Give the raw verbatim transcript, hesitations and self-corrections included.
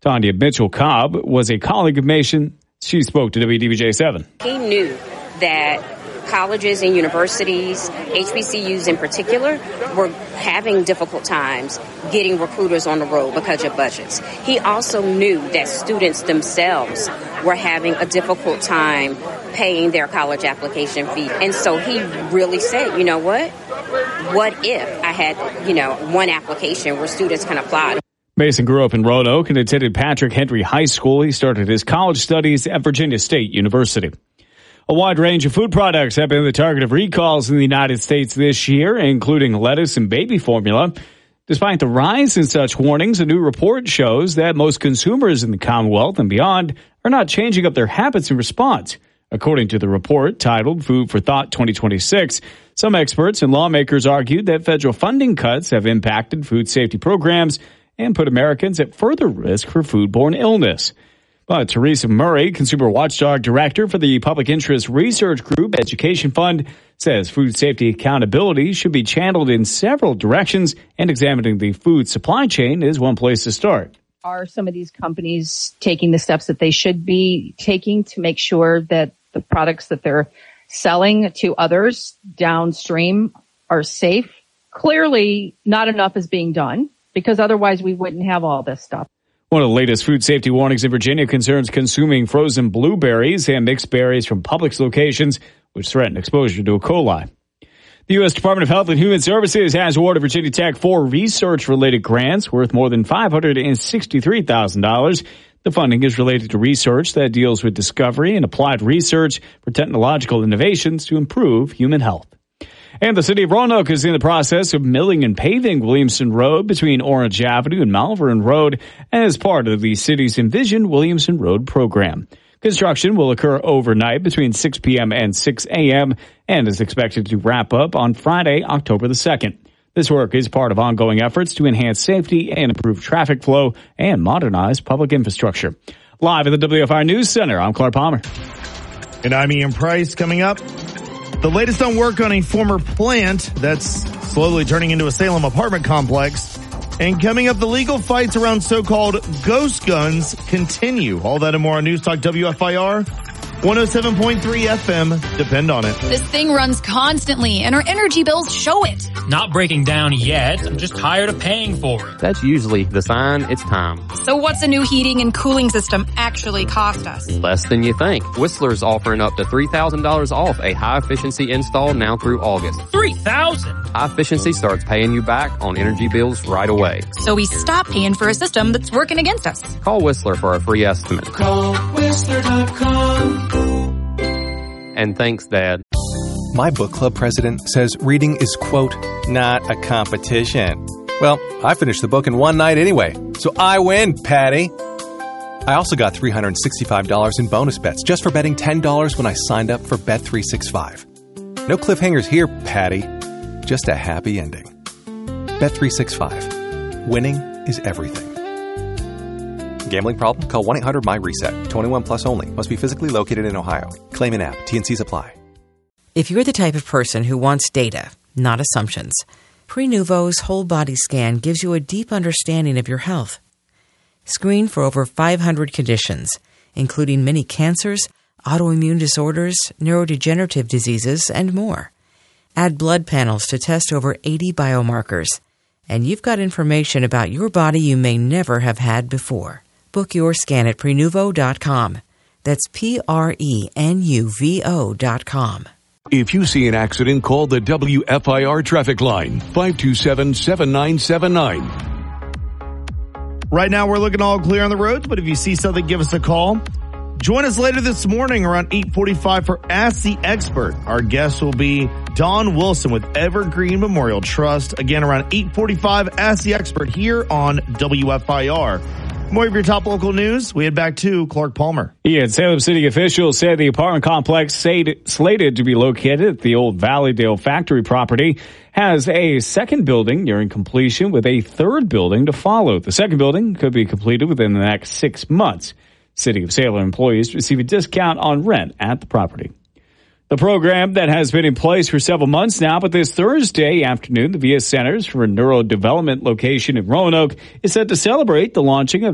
Tanya Mitchell-Cobb was a colleague of Mason. She spoke to W D B J seven. He knew that colleges and universities, H B C Us in particular, were having difficult times getting recruiters on the road because of budgets. He also knew that students themselves were having a difficult time paying their college application fee. And so he really said, you know what? What if I had, you know, one application where students can apply? Mason grew up in Roanoke and attended Patrick Henry High School. He started his college studies at Virginia State University. A wide range of food products have been the target of recalls in the United States this year, including lettuce and baby formula. Despite the rise in such warnings, a new report shows that most consumers in the Commonwealth and beyond are not changing up their habits in response. According to the report titled Food for Thought twenty twenty-six, some experts and lawmakers argued that federal funding cuts have impacted food safety programs and put Americans at further risk for foodborne illness. But Teresa Murray, Consumer Watchdog Director for the Public Interest Research Group Education Fund, says food safety accountability should be channeled in several directions, and examining the food supply chain is one place to start. Are some of these companies taking the steps that they should be taking to make sure that the products that they're selling to others downstream are safe? Clearly, not enough is being done, because otherwise we wouldn't have all this stuff. One of the latest food safety warnings in Virginia concerns consuming frozen blueberries and mixed berries from Publix locations, which threaten exposure to E. coli. The U S Department of Health and Human Services has awarded Virginia Tech four research-related grants worth more than five hundred sixty-three thousand dollars. The funding is related to research that deals with discovery and applied research for technological innovations to improve human health. And the city of Roanoke is in the process of milling and paving Williamson Road between Orange Avenue and Malvern Road as part of the city's Envision Williamson Road program. Construction will occur overnight between six p.m. and six a.m. and is expected to wrap up on Friday, October the second. This work is part of ongoing efforts to enhance safety and improve traffic flow and modernize public infrastructure. Live at the W F I News Center, I'm Clark Palmer. And I'm Ian Price. Coming up, the latest on work on a former plant that's slowly turning into a Salem apartment complex. And coming up, the legal fights around so-called ghost guns continue. All that and more on News Talk W F I R. one oh seven point three F M. Depend on it. This thing runs constantly, and our energy bills show it. Not breaking down yet. I'm just tired of paying for it. That's usually the sign it's time. So what's a new heating and cooling system actually cost us? Less than you think. Whistler's offering up to three thousand dollars off a high-efficiency install now through August. three thousand dollars? High-efficiency starts paying you back on energy bills right away. So we stop paying for a system that's working against us. Call Whistler for a free estimate. Call Whistler dot com. And thanks, Dad. My book club president says reading is, quote, not a competition. Well, I finished the book in one night anyway, so I win, Patty. I also got three hundred sixty-five dollars in bonus bets just for betting ten dollars when I signed up for Bet three sixty-five. No cliffhangers here, Patty. Just a happy ending. Bet three sixty-five. Winning is everything. Gambling problem? Call one eight hundred M Y reset. twenty-one plus only. Must be physically located in Ohio. Claim in app. T and Cs apply. If you're the type of person who wants data, not assumptions, Prenuvo's whole body scan gives you a deep understanding of your health. Screen for over five hundred conditions, including many cancers, autoimmune disorders, neurodegenerative diseases, and more. Add blood panels to test over eighty biomarkers. And you've got information about your body you may never have had before. Book your scan at Prenuvo dot com. That's P R E N U V O dot com. If you see an accident, call the W F I R traffic line, five two seven, seven nine seven nine. Right now, we're looking all clear on the roads, but if you see something, give us a call. Join us later this morning around eight forty-five for Ask the Expert. Our guest will be Dawn Wilson with Evergreen Memorial Trust. Again, around eight forty-five, Ask the Expert here on W F I R. More of your top local news. We head back to Clark Palmer. Yeah, Salem City officials said the apartment complex slated to be located at the old Valleydale factory property has a second building nearing completion with a third building to follow. The second building could be completed within the next six months. City of Salem employees receive a discount on rent at the property. The program that has been in place for several months now, but this Thursday afternoon, the V S Centers for Neurodevelopment location in Roanoke is set to celebrate the launching of